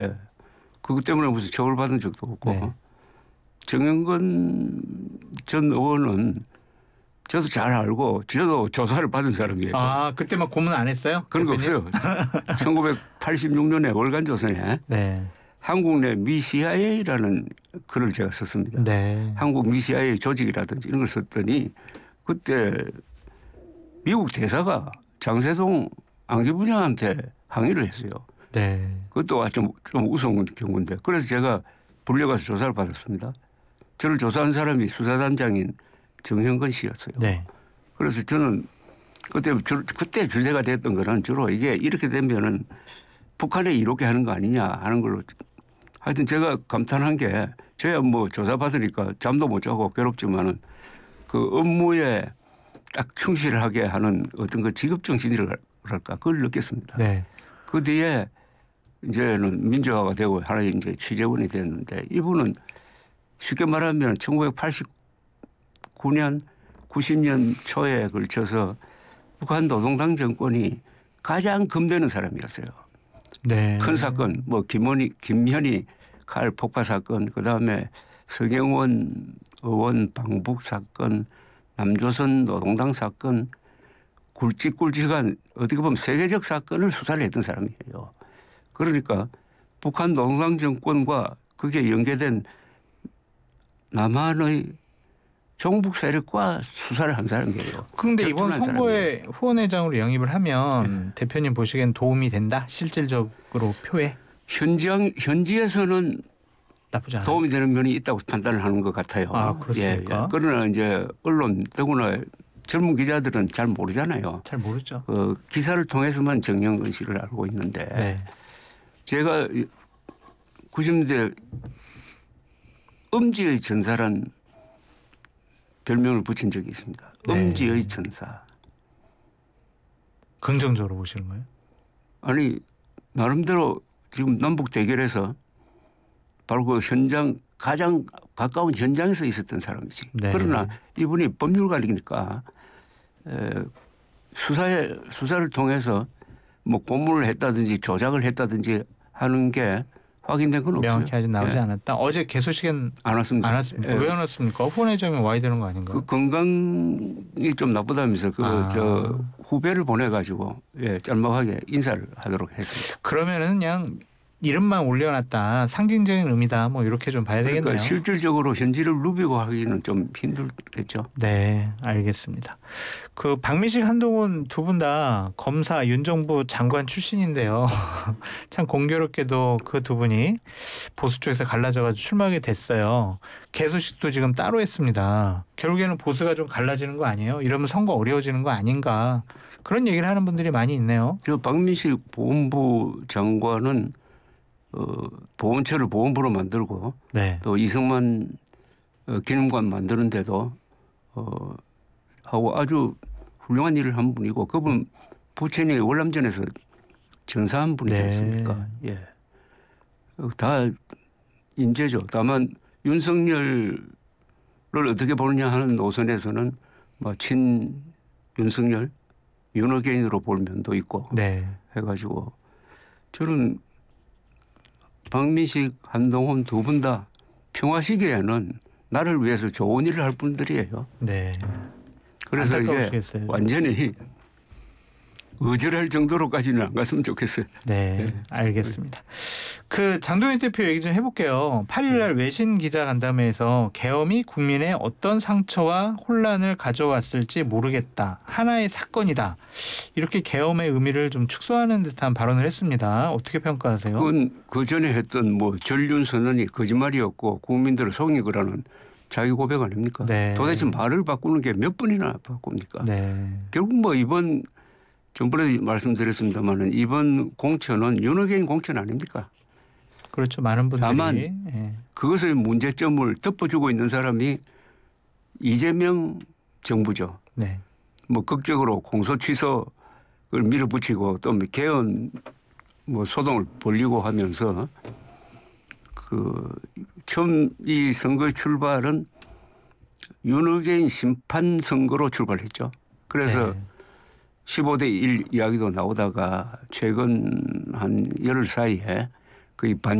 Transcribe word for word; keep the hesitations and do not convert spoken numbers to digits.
예. 그것 때문에 무슨 처벌받은 적도 없고. 네. 정영근 전 의원은 저도 잘 알고 저도 조사를 받은 사람이에요. 아, 그때 막 고문 안 했어요? 그런 거 없어요. 천구백팔십육 년에 월간 조선에 네. 한국 내 미 씨아이에이라는 글을 제가 썼습니다. 네. 한국 미 씨아이에이 조직이라든지 이런 걸 썼더니 그때 미국 대사가 장세동 안기부장한테 항의를 했어요. 네. 그것도 좀, 좀 우스운 경우인데 그래서 제가 불려가서 조사를 받았습니다. 저를 조사한 사람이 수사단장인 정형근 씨였어요. 네. 그래서 저는 그때 주, 그때 주제가 됐던 거는 주로 이게 이렇게 되면은 북한에 이렇게 하는 거 아니냐 하는 걸로 하여튼 제가 감탄한 게 저야 뭐 조사받으니까 잠도 못 자고 괴롭지만은 그 업무에 딱 충실하게 하는 어떤 그 직업정신이랄까 그걸 느꼈습니다. 네. 그 뒤에 이제는 민주화가 되고 하나의 이제 취재원이 됐는데 이분은 쉽게 말하면 천구백팔십구 년 구십 년 초에 걸쳐서 북한 노동당 정권이 가장 금되는 사람이었어요. 네. 큰 사건 뭐 김원희, 김현희 칼 폭파 사건 그다음에 서경원 의원 방북 사건 남조선 노동당 사건 굵직굵직한 어떻게 보면 세계적 사건을 수사를 했던 사람이에요. 그러니까 북한 노동당 정권과 그게 연계된 남한의 종북 세력과 수사를 한 사람이에요. 그런데 이번 선거에 사람이에요. 후원회장으로 영입을 하면 네. 대표님 보시기엔 도움이 된다? 실질적으로 표에? 현지양, 현지에서는 나쁘지 않아요. 도움이 되는 면이 있다고 판단을 하는 것 같아요. 아, 그렇습니까? 예, 예. 그러나 이제 언론 더구나 젊은 기자들은 잘 모르잖아요. 잘 모르죠. 그 기사를 통해서만 정영근 씨를 알고 있는데 네. 제가 구십 년대 음지의 전사란 별명을 붙인 적이 있습니다. 네. 음지의 전사. 긍정적으로 보시는 거예요? 아니 나름대로 지금 남북 대결에서 바로 그 현장 가장 가까운 현장에서 있었던 사람이지. 네. 그러나 이분이 법률가니까 수사에 수사를 통해서 뭐 고문을 했다든지 조작을 했다든지 하는 게 확인된 건 없어요. 명확히 아직 나오지 예. 않았다. 어제 개소식은 안 왔습니다. 안 왔습니다. 예. 왜 안 왔습니까? 후원회장이 와야 되는 거 아닌가요? 그 건강이 좀 나쁘다면서 그 저 아. 후배를 보내가지고 예, 짤막하게 인사를 하도록 했습니다. 그러면은 그냥 이름만 올려놨다. 상징적인 의미다. 뭐 이렇게 좀 봐야 그러니까 되겠네요. 실질적으로 현지를 누비고 하기는 좀 힘들겠죠. 네, 알겠습니다. 그 박민식 한동훈 두 분 다 검사 윤정부 장관 출신인데요. 참 공교롭게도 그 두 분이 보수 쪽에서 갈라져가지고 출마하게 됐어요. 개소식도 지금 따로 했습니다. 결국에는 보수가 좀 갈라지는 거 아니에요? 이러면 선거 어려워지는 거 아닌가. 그런 얘기를 하는 분들이 많이 있네요. 저 박민식 보훈부 장관은 어, 보훈처를 보훈부로 만들고 네. 또 이승만 어, 기념관 만드는데도 어, 하고 아주 훌륭한 일을 한 분이고 그분 부친이 월남전에서 전사한 분이지 네. 않습니까? 예. 다 인재죠. 다만 윤석열을 어떻게 보느냐 하는 노선에서는 뭐 친 윤석열, 윤어게인으로 볼 면도 있고 네. 해가지고 저는 박민식, 한동훈 두 분 다 평화 시기에는 나를 위해서 좋은 일을 할 분들이에요. 네. 그래서 이게 완전히 의절할 정도로까지는 안 갔으면 좋겠어요. 네, 네. 알겠습니다. 그 장동현 대표 얘기 좀 해볼게요. 팔 일 날 외신 기자 간담회에서 계엄이 국민의 어떤 상처와 혼란을 가져왔을지 모르겠다. 하나의 사건이다. 이렇게 계엄의 의미를 좀 축소하는 듯한 발언을 했습니다. 어떻게 평가하세요? 그건 그 전에 했던 뭐 전륜 선언이 거짓말이었고 국민들을 속인 거라는 자기 고백 아닙니까? 네. 도대체 말을 바꾸는 게 몇 번이나 바꿉니까? 네. 결국 뭐 이번 전번에 말씀드렸습니다만 이번 공천은 윤어게인 공천 아닙니까? 그렇죠. 많은 분들이. 다만 네. 그것의 문제점을 덮어주고 있는 사람이 이재명 정부죠. 네. 뭐 극적으로 공소 취소를 밀어붙이고 또 개헌 뭐 소동을 벌리고 하면서 그 처음 이 선거의 출발은 윤어게인 심판 선거로 출발했죠. 그래서 네. 십오 대 일 이야기도 나오다가 최근 한 열흘 사이에 거의 반